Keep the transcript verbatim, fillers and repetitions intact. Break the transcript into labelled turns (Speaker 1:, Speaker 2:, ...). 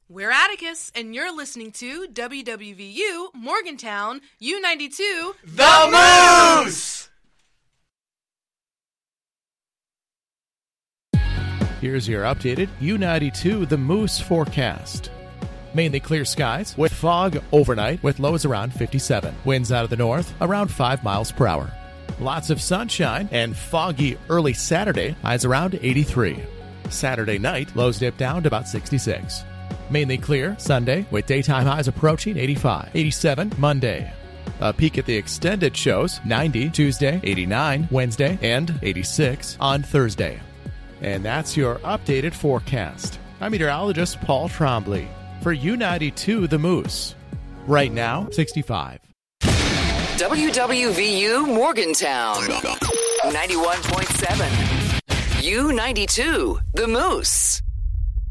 Speaker 1: We're Atticus, and you're listening to W W V U Morgantown U ninety-two
Speaker 2: The Moose!
Speaker 3: Here's your updated U ninety-two The Moose forecast. Mainly clear skies with fog overnight with lows around fifty-seven. Winds out of the north around five miles per hour. Lots of sunshine and foggy early Saturday, highs around eighty-three. Saturday night, lows dip down to about sixty-six. Mainly clear Sunday with daytime highs approaching eighty-five. eighty-seven Monday. A peek at the extended shows, ninety Tuesday, eighty-nine Wednesday, and eighty-six on Thursday. And that's your updated forecast. I'm meteorologist Paul Trombley for U ninety-two The Moose. Right now, sixty-five.
Speaker 4: W W V U Morgantown, ninety-one point seven. U ninety-two The Moose.